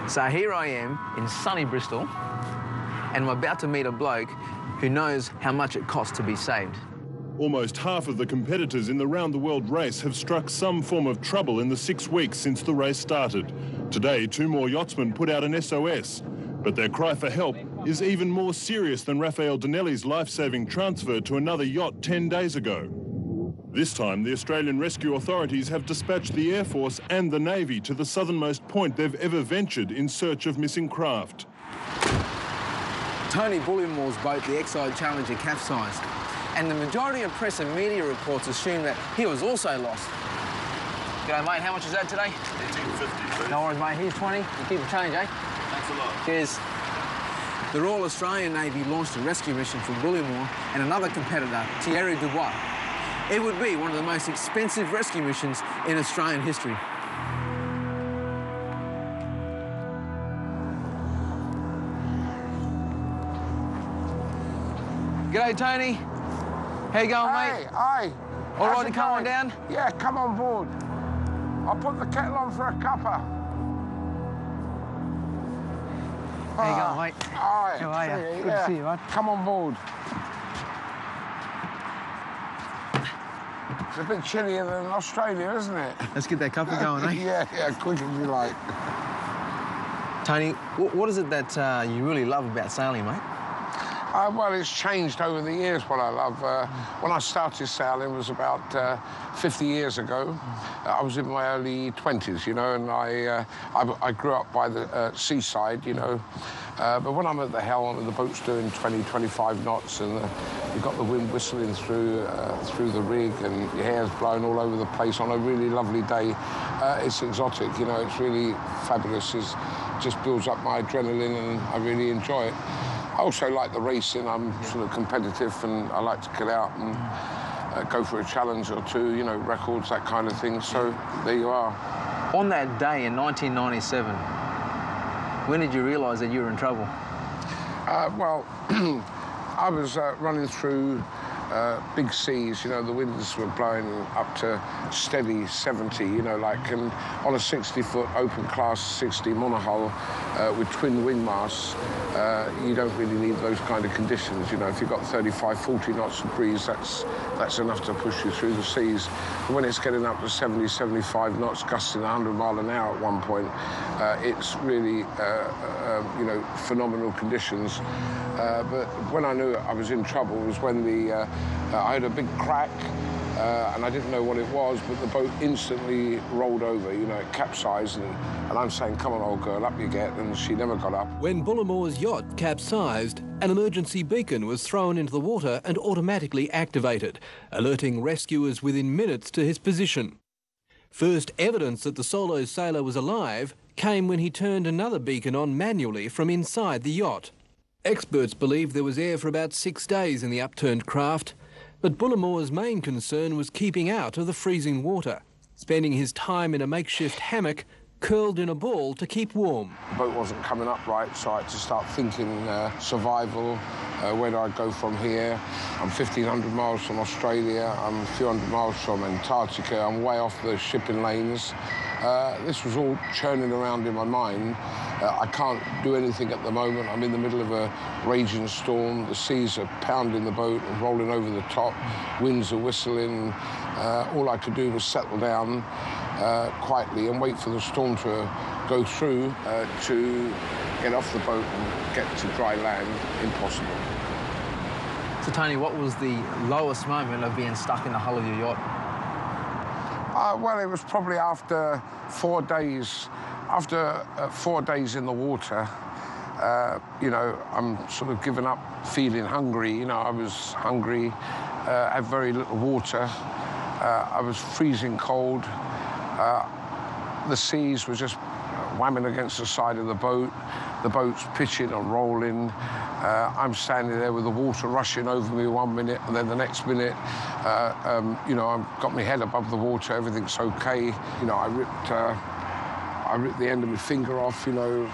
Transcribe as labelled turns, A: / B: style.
A: So here I am in sunny Bristol, and I'm about to meet a bloke who knows how much it costs to be saved.
B: Almost half of the competitors in the round-the-world race have struck some form of trouble in the 6 weeks since the race started. Today, 2 more yachtsmen put out an SOS, but their cry for help is even more serious than Rafael Dinelli's life-saving transfer to another yacht 10 days ago. This time, the Australian rescue authorities have dispatched the Air Force and the Navy to the southernmost point they've ever ventured in search of missing craft.
A: Tony Bullimore's boat, the Exide Challenger, capsized, and the majority of press and media reports assume that he was also lost. G'day, mate. How much is that today?
C: $18.50, please.
A: No worries, mate. Here's 20. You keep the change, eh?
C: Thanks a lot.
A: Cheers. The Royal Australian Navy launched a rescue mission for Bullimore and another competitor, Thierry Dubois. It would be one of the most expensive rescue missions in Australian history. G'day, Tony. How you going, mate?
D: Hi.
A: All right to come on down?
D: Yeah, come on board. I'll put the kettle on for a cuppa.
A: How you going, mate?
D: Hi.
A: How are you? Good to see you, mate.
D: Come on board. It's a bit chillier than Australia, isn't it?
A: Let's get that cuppa going, eh?
D: Yeah, quick as you like.
A: Tony, what is it that you really love about sailing, mate?
D: Well, it's changed over the years, what I love. When I started sailing was about 50 years ago. I was in my early 20s, you know, and I grew up by the seaside, you know. But when I'm at the helm and the boat's doing 20, 25 knots and you've got the wind whistling through the rig and your hair's blowing all over the place on a really lovely day, it's exotic, you know, it's really fabulous. It just builds up my adrenaline and I really enjoy it. I also like the racing. I'm sort of competitive and I like to get out and go for a challenge or two, you know, records, that kind of thing. So there you are.
A: On that day in 1997, when did you realise that you were in trouble?
D: Well, I was running through big seas, you know, the winds were blowing up to steady 70, you know, like, and on a 60-foot open class 60 monohull with twin wing masts, you don't really need those kind of conditions, you know. If you've got 35, 40 knots of breeze, that's enough to push you through the seas. But when it's getting up to 70, 75 knots, gusting 100 miles an hour at one point, it's really, you know, phenomenal conditions. But when I knew I was in trouble was when I heard a big crack, and I didn't know what it was, but the boat instantly rolled over, you know, it capsized, and I'm saying, come on, old girl, up you get, and she never got up.
E: When Bullimore's yacht capsized, an emergency beacon was thrown into the water and automatically activated, alerting rescuers within minutes to his position. First evidence that the solo sailor was alive came when he turned another beacon on manually from inside the yacht. Experts believe there was air for about 6 days in the upturned craft, but Bullimore's main concern was keeping out of the freezing water, spending his time in a makeshift hammock curled in a ball to keep warm.
D: The boat wasn't coming up right, so I had to start thinking survival, where do I go from here? I'm 1,500 miles from Australia, I'm a few hundred miles from Antarctica, I'm way off the shipping lanes. This was all churning around in my mind. I can't do anything at the moment. I'm in the middle of a raging storm. The seas are pounding the boat and rolling over the top. Winds are whistling. All I could do was settle down quietly and wait for the storm to go through to get off the boat and get to dry land. Impossible.
A: So, Tony, what was the lowest moment of being stuck in the hull of your yacht?
D: Well, it was probably after 4 days. After 4 days in the water, you know, I'm sort of given up feeling hungry. You know, I was hungry, had very little water. I was freezing cold. The seas were just whamming against the side of the boat. The boat's pitching and rolling. I'm standing there with the water rushing over me 1 minute, and then the next minute, you know, I've got my head above the water, everything's okay. You know, I ripped the end of my finger off, you know,